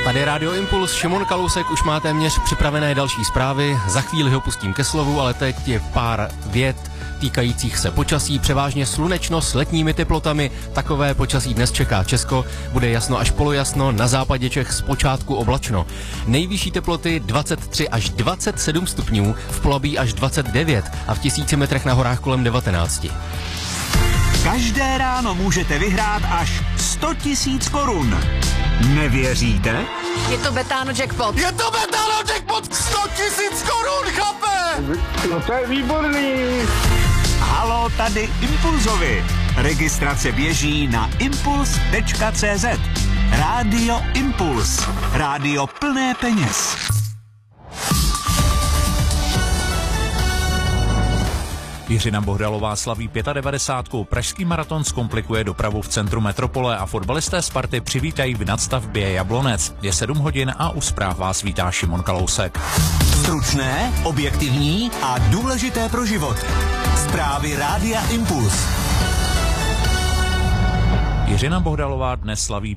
Tady je Rádio Impuls, Šimon Kalousek, už má téměř připravené další zprávy, za chvíli ho pustím ke slovu, ale teď je pár vět týkajících se počasí, převážně slunečno s letními teplotami. Takové počasí dnes čeká Česko, bude jasno až polojasno, na západě Čech zpočátku oblačno. Nejvyšší teploty 23 až 27 stupňů, v Polabí až 29 a v 1000 metrech na horách kolem 19. Každé ráno můžete vyhrát až 100 000 korun. Nevěříte? Je to Betano jackpot. Je to Betano jackpot! 100 000 korun, chlape! No to je výborný. Halo, tady Impulzovi. Registrace běží na impuls.cz. Rádio Impuls. Rádio plné peněz. Jiřina Bohdalová slaví 95. Pražský maraton zkomplikuje dopravu v centru metropole a fotbalisté Sparty přivítají v nadstavbě Jablonec. Je 7 hodin a u zpráv vás vítá Šimon Kalousek. Stručné, objektivní a důležité pro život. Zprávy Rádia Impuls. Jiřina Bohdalová dnes slaví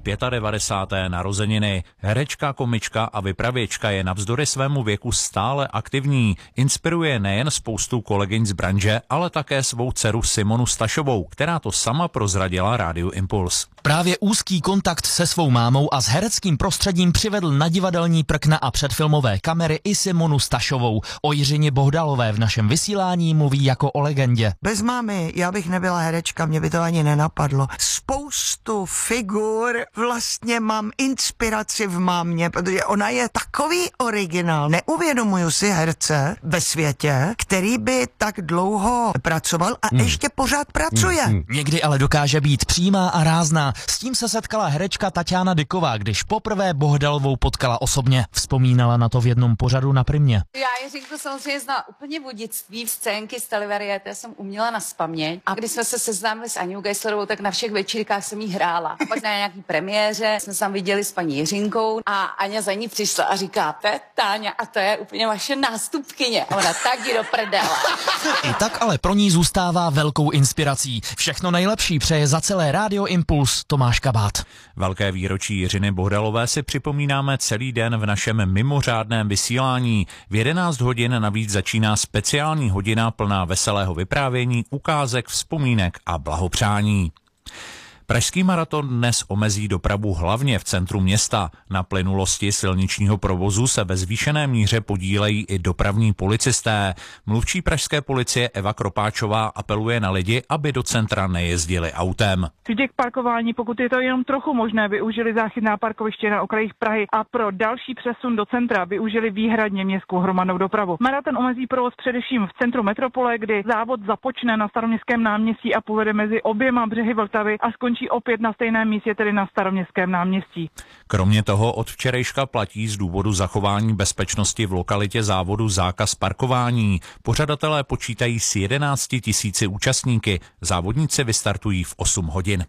95. narozeniny. Herečka, komička a vypravěčka je navzdory svému věku stále aktivní. Inspiruje nejen spoustu kolegyň z branže, ale také svou dceru Simonu Stašovou, která to sama prozradila Rádiu Impuls. Právě úzký kontakt se svou mámou a s hereckým prostředím přivedl na divadelní prkna a předfilmové kamery i Simonu Stašovou. O Jiřině Bohdalové v našem vysílání mluví jako o legendě. Bez mámy já bych nebyla herečka, mě by to ani nenapadlo. Spoustu figur vlastně mám inspiraci v mámě, protože ona je takový originál. Neuvědomuju si herce ve světě, který by tak dlouho pracoval a ještě pořád pracuje. Někdy ale dokáže být přímá a rázná. S tím se setkala herečka Tatiana Dyková, když poprvé Bohdalovou potkala osobně. Vzpomínala na to v jednom pořadu na Primě. Já Jiřinku samozřejmě znala úplně v dětství, scénky z televariéty jsem uměla naspaměť. A když jsme se seznámili s Aňou Geislerovou, tak na všech večírkách jsem jí hrála. Pak na nějaký premiéře jsme se tam viděli s paní Jiřinkou a Aňa za ní přišla a říká: to je Táňa a to je úplně vaše nástupkyně. A ona: tak jdi do prdele. I tak ale pro ní zůstává velkou inspirací. Všechno nejlepší přeje za celé Rádio Impuls Tomáš Kabát. Velké výročí Jiřiny Bohdalové si připomínáme celý den v našem mimořádném vysílání. V 11 hodin navíc začíná speciální hodina plná veselého vyprávění, ukázek, vzpomínek a blahopřání. Pražský maraton dnes omezí dopravu hlavně v centru města. Na plynulosti silničního provozu se ve zvýšené míře podílejí i dopravní policisté. Mluvčí pražské policie Eva Kropáčová apeluje na lidi, aby do centra nejezdili autem. Přijďte k parkování, pokud je to jenom trochu možné, využili záchytná parkoviště na okrajích Prahy a pro další přesun do centra využili výhradně městskou hromadnou dopravu. Maraton omezí provoz především v centru metropole, kdy závod započne na Staroměstském náměstí a povede mezi oběma břehy Vltavy a skončí opět na stejném místě, tedy na Staroměstském náměstí. Kromě toho od včerejška platí z důvodu zachování bezpečnosti v lokalitě závodu zákaz parkování. Pořadatelé počítají s 11 000 účastníky. Závodníci vystartují v 8 hodin.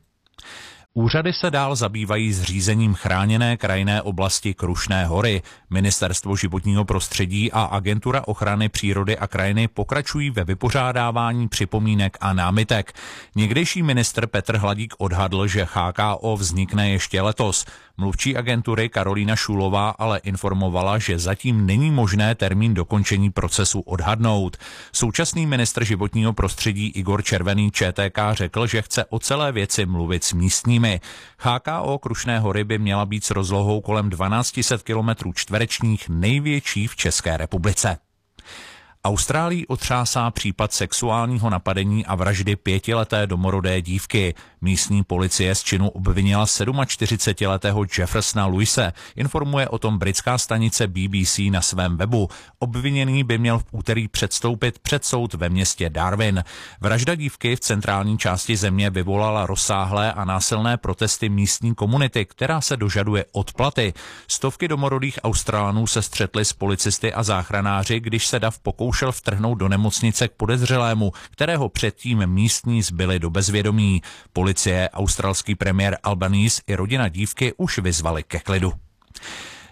Úřady se dál zabývají zřízením chráněné krajinné oblasti Krušné hory. Ministerstvo životního prostředí a Agentura ochrany přírody a krajiny pokračují ve vypořádávání připomínek a námitek. Někdejší ministr Petr Hladík odhadl, že HKO vznikne ještě letos. Mluvčí agentury Karolína Šulová ale informovala, že zatím není možné termín dokončení procesu odhadnout. Současný ministr životního prostředí Igor Červený ČTK řekl, že chce o celé věci mluvit s místními. HKO Krušné hory by měla být s rozlohou kolem 1200 km² největší v České republice. Austrálii otřásá případ sexuálního napadení a vraždy 5leté domorodé dívky. Místní policie z činu obvinila 47letého Jeffersona Louise, informuje o tom britská stanice BBC na svém webu. Obviněný by měl v úterý předstoupit před soud ve městě Darwin. Vražda dívky v centrální části země vyvolala rozsáhlé a násilné protesty místní komunity, která se dožaduje odplaty. Stovky domorodých Australanů se střetly s policisty a záchranáři, když se dav pokoušel vtrhnout do nemocnice k podezřelému, kterého předtím místní zbyli do bezvědomí. Policie, australský premiér Albanese i rodina dívky už vyzvali ke klidu.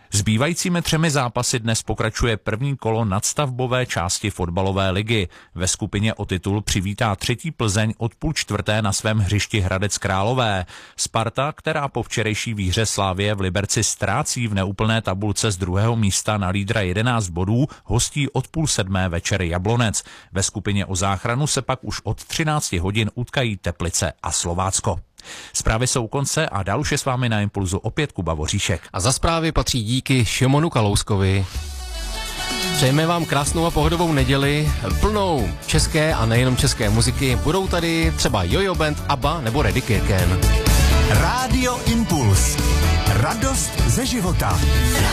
Zbývajícími 3 zápasy dnes pokračuje první kolo nadstavbové části fotbalové ligy. Ve skupině o titul přivítá 3. Plzeň od 3:30 na svém hřišti Hradec Králové. Sparta, která po včerejší výhře Slavie v Liberci ztrácí v neúplné tabulce z 2. místa na lídra 11 bodů, hostí od 6:30 večer Jablonec. Ve skupině o záchranu se pak už od 13 hodin utkají Teplice a Slovácko. Zprávy jsou u konce a dál už je s vámi na Impulzu opět Kuba Voříšek. A za zprávy patří díky Šimonu Kalouskovi. Přejeme vám krásnou a pohodovou neděli, plnou české a nejenom české muziky. Budou tady třeba Jojo Band, ABBA nebo Reddy Kirken. Rádio Impuls. Radost ze života.